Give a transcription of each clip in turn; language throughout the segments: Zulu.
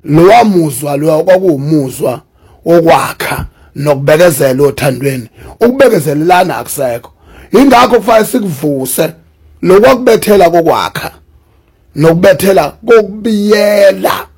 lo wamuzwa lo kwakuwumuzwa okwakha nokubekezela othandweni ukubekezelelana akusekho ingakho kufanele sikuvuse lokwakubethela kokwakha nokubethela kokubiyela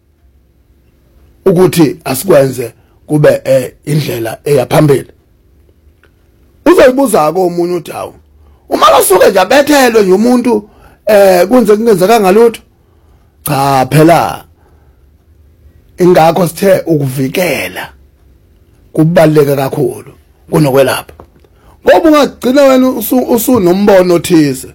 ukuthi asikwenze kube indlela eyaphambili uzoyibuza komunye udawu uma kasuke nje abethelwe nje umuntu kungenzeka ngalutho cha phela ingakho sithe ukuvikela kubaleka kakhulu kunokwelapha ngoba ungagcina wena usunombono othize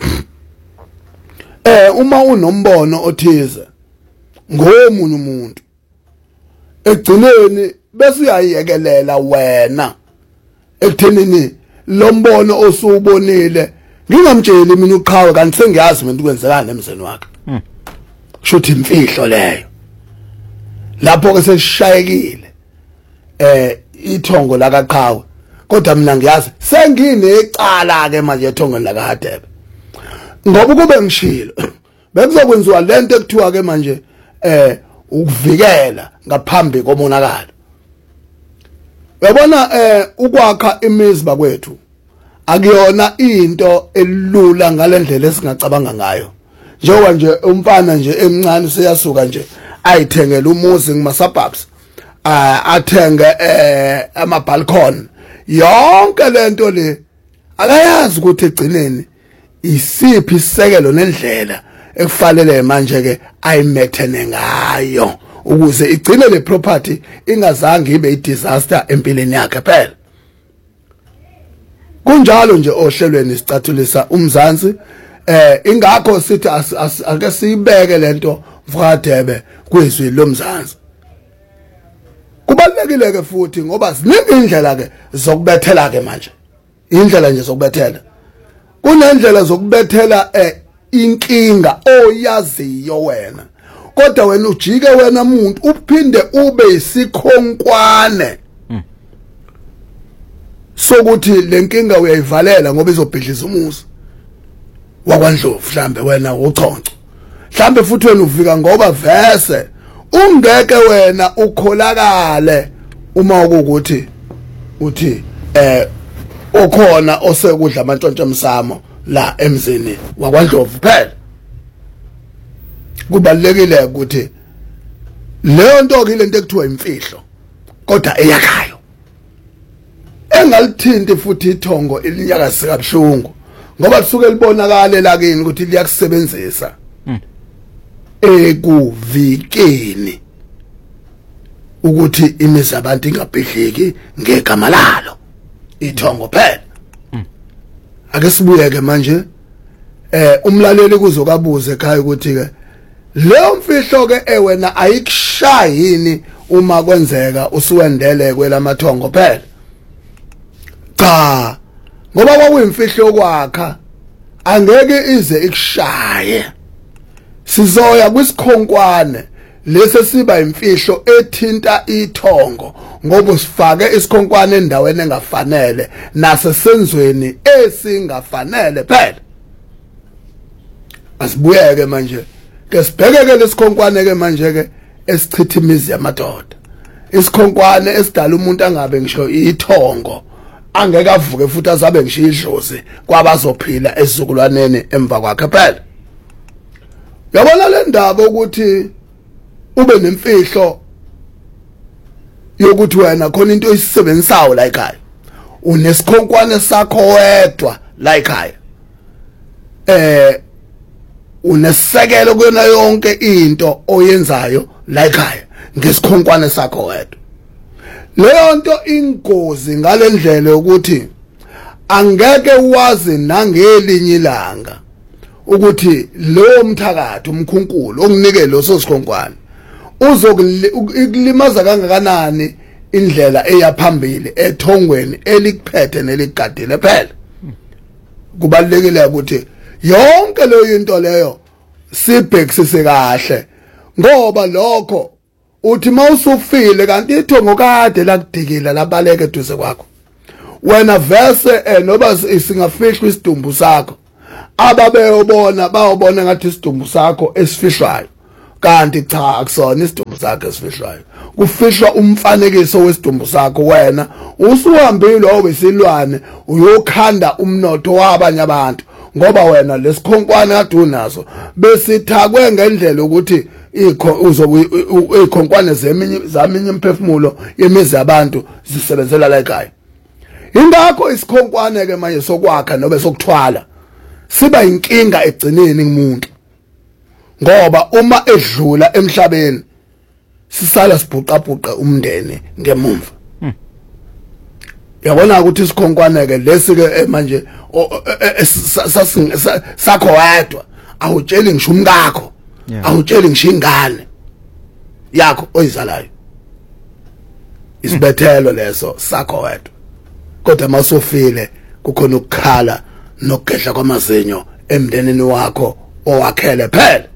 uma unombono othize ngomunye umuntu egcineni bese uyayekelela wena ekuthenini lo mbono osubonile ngingamtsheli mina uqhawe kanti sengiyazi mina ukwenzekana emzeni wakhe kushuthi imfihlo leyo lapho ke seshayekile ithongo lakaqhawe kodwa mina ngiyazi senginecala ke manje ethongweni lakaHadebe ngoba kube ngishilo bekuzokwenziwa lento ekuthiwa ke manje ukuvikela ngaphambi komonakalo uyabona ukwakha imizi bakwethu akuyona into elula ngalendlela esingacabanga ngayo njengoba nje umfana nje emncane seyasuka nje ayithengela umuzi ngama-suburbs athenge ama-balcony yonke lento le akayazi ukuthi egcineni isiphi isekelo nendlela ekufanele manje ke ayimethene ngayo ukuze igcine le property ingazange ibe i-disaster empilweni yakhe phela kunjalo nje ohlelweni sicathulisa umzansi ingakho sithi ake siyibeke lento mfakadebe kwizwi lomzansi kubalekile ke futhi ngoba ziningi indlela ke zokubethela ke manje indlela nje zokubethela kunendlela zokubethela inkinga oyaziyo wena kodwa wena ujike wena umuntu uphinde ube isikhonkwane sokuthi lenkinga uyayivalela ngoba izobhidliza umuzi wakwaNdlovu mhlambe wena uchonco mhlambe futhi wena uvika ngoba vese ungeke wena ukholakale uma ukuthi uthi okhona osekudla amantshontshe emsamo la emzini wakwaNdlovu phela kubalekile ukuthi leyo nto ke lento ekuthiwa imfihlo kodwa eyakhayo engalithinti futhi ithongo elinyakazisa kabuhlungu ngoba lisuke libonakala lakini ukuthi liyakusebenzisa ekuvikeni ukuthi imizi abantu ingabhidliki ngegama lalo ithongo phela ake sibuyeke manje umlaleli kuzokabuza ekhaya ukuthi ke leyo mfihlo ke wena ayikushayini uma kwenzeka usuwendele kwelamathongo phela cha ngoba kwakuyimfihlo yokwakha angeke ize ikushaye sizoya kwisikhonkwane lese siba imfihlo ethinta ithongo ngoba usifake isikhonkwane endaweni engafanele nasesenzweni esingafanele phela asibuyeke manje ke sibheke ke lesikhonkwane ke manje ke esichitha imizi yamadoda isikhonkwane esidala umuntu angabe ngisho ithongo angeke avuke futhi azabe ngisho idlozi kwabazophila esizukulwaneni emva kwakhe phela yabona le ndaba ukuthi ube nemfihlo yokuthi wena khona into oyisisebenzisayo la ekhaya unesikhonkwane sakho wedwa la ekhaya unesekelo kuyona yonke into oyenzayo la ekhaya ngesikhonkwane sakho wedwa leyo nto ingozi ngalendlela ukuthi angeke wazi nangelinye ilanga ukuthi lo mthakathi umkhunkulu onginike lo sosikhonkwane uzokulimaza kangakanani indlela eyaphambili ethongweni elikuphethe neligadile phela kubalekile ukuthi yonke leyo into leyo sibhekisise kahle ngoba lokho uthi mawusufile kanti ithongo kade lakudikila labaleke eduze kwakho wena vese noba singafihlwa isidumbu sakho ababeyobona bayobona ngathi isidumbu sakho esifihlwayo kanti cha akusona isidumbu sakhe esifihlwayo kufihlwa umfanekiso wesidumbu sakho wena usuhambile obesilwane uyokhanda umnotho wabanye abantu ngoba wena lesikhonkwane kade unaso besithakwe ngendlela ukuthi ikhonkwane zaminye imphefumulo yemizi yabantu zisebenzela la ekhaya ingakho isikhonkwane ke manje sokwakha nobe sokuthwala siba inkinga egcineni kumuntu ngoba uma edlula emhlabeni sisala sibhuqabhuqa umndeni ngemumva yabona ukuthi isikhonkwane ke lesi ke manje sakho wedwa awutsheli ngisho umkakho awutsheli ngisho ingane yakho oyizalayo isibethelo leso sakho wedwa kodwa masofile kukhona ukukhala nokugedla kwamazinyo emndenini wakho owakhele phela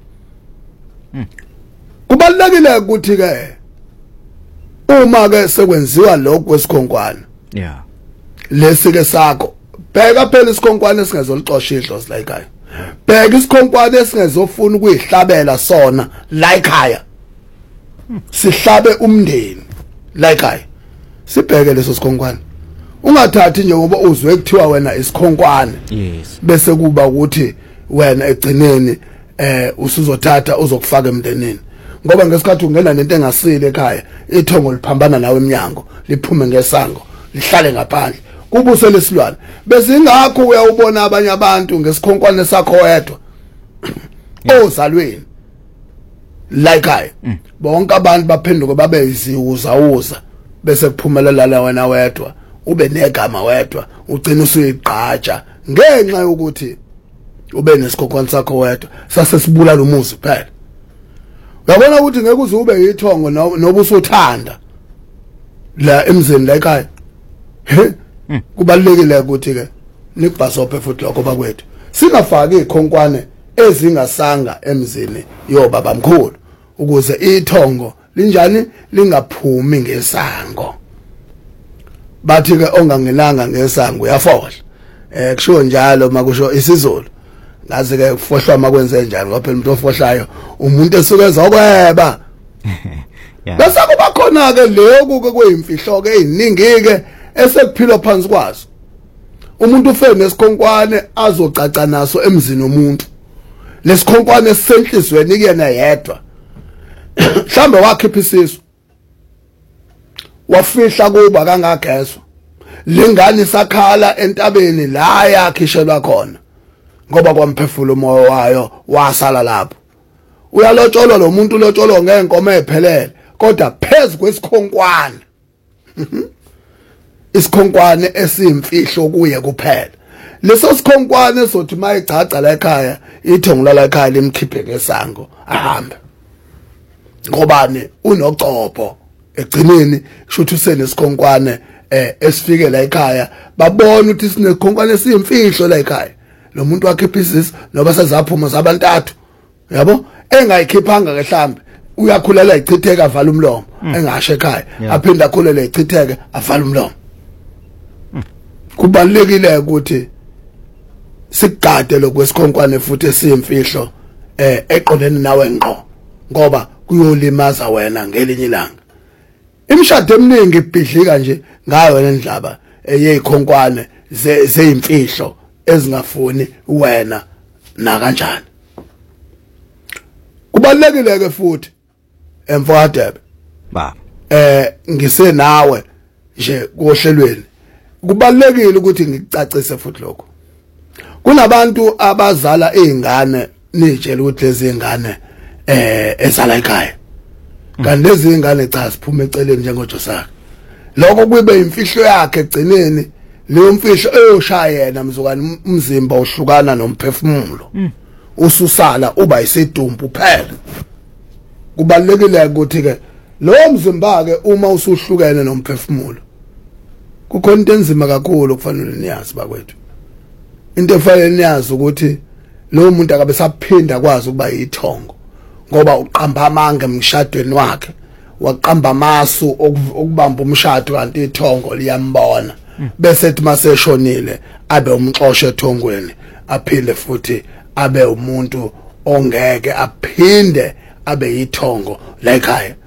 kubalulekile ukuthi ke uma ke sekwenziwa lokho kwesikhonkwane lesi ke sakho bheka phela isikhonkwane singezolixosha idlozi la ekhaya bheka isikhonkwane singezofuna ukuyihlabela sona la ekhaya sihlabe umndeni la ekhaya sibheke leso sikhonkwane ungathathi nje ngoba uzwe kuthiwa wena isikhonkwane bese kuba ukuthi wena egcineni usuzothatha uzokufaka emndenini ngoba ngesikhathi ungena nento engasile ekhaya ithongo liphambana nawe eminyango liphume ngesango lihlale ngaphandle kubuse lesilwane bese ingakho uyawubona abanye abantu ngesikhonkwane sakho wedwa ozalweni la ekhaya bonke abantu baphenduka babe iziwuza bese kuphumelela la wena wedwa ube negama wedwa ugcina usuyigqatsha ngenxa yokuthi ube nesikhonkwane sakho wedwa sasesibulala umuzi phela uyabona ukuthi ngeke uze ube yithongo noba usuthanda la emzini la ekhaya kubalekile ukuthi ke nikubhasophe futhi lokho bakwethu singafaki ikhonkwane ezingasanga emzini yobaba mkhulu ukuze ithongo linjani lingaphumi ngesango bathi ke ongangenanga ngesango uyafohla kusho njalo makusho isizulu ngazi ke kufohlwa makwenze njani ngoba phela umuntu ofohlayo umuntu esuke ezokweba bese kuba khona ke lokhu ke kuyimfihlo ke eziningi ke esekuphilwa phansi kwazo umuntu ufeke nesikhonkwane azocaca naso emzini womuntu lesikhonkwane senhlizweni kuyena yedwa mhlambe wakhipha isisu wafihla kuba kangagezwa lengane sakhala entabeni la yakhishelwa khona ngoba kwamphefula umoya wayo wasala lapho uyalotsholwa lo muntu lotsholwa ngenkomo ephelele kodwa phezulu kwesikhonkwane isikhonkwane esimfihlo kuye kuphela leso sikhonkwane sothi mayichacha la ekhaya ithongo la ekhaya limkhiphe ngesango ahambe ngobani unocopho egcineni kushuthi usenesikhonkwane esifike la ekhaya babona ukuthi sinekhonkwane esimfihlo la ekhaya lo muntu wakhipha isisi noba sezaphuma zabantathu yabo engayikhiphanga ke mhlambe uyakhulela ichitheka avala umlomo engasho ekhaya aphinda akhulele ichitheke avala umlomo kubalekile ukuthi sigade lokwesikhonkwane futhi esimfihlo eqondene nawe ngqo ngoba kuyolimaza wena ngelinye ilanga imishado eminingi ibhidlika nje ngayo lendlaba yezikhonkwane zeyimfihlo ezingafuni wena na kanjani kubalekile ke futhi emfowethu ba ngisenawe nje kohlelweni kubalekile ukuthi ngicacise futhi lokho kunabantu abazala izingane nitshela ukuthi lezi ingane ezala ekhaya kanti lezi ingane cha siphuma eceleni njengoJosaka lokho kube imfihlo yakhe egcineni leyo mfihlo eyoshaya yena mzukwane umzimba ohlukana nomphefumulo ususala uba isidumbu phela kubalekile ukuthi ke lo mzimba ke uma usuhlukene nomphefumulo kukhona into enzima kakhulu kufanele niyazi bakwethu into efanele niyazi ukuthi lo muntu akabe saphinda kwazi ukuba yithongo ngoba uqamba amanga emshadweni wakhe waqamba amasu okubamba umshado kanti ithongo liyambona bese ethi maseshonile abe umxosho ethongweni aphinde futhi abe umuntu ongeke aphinde abe yithongo la ekhaya.